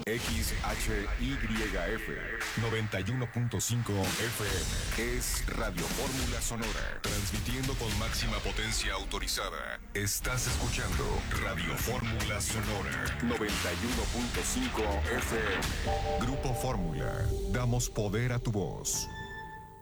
XHYF 91.5 FM. Es Radio Fórmula Sonora. Transmitiendo con máxima potencia autorizada. Estás escuchando Radio Fórmula Sonora 91.5 FM. Grupo Fórmula. Damos poder a tu voz.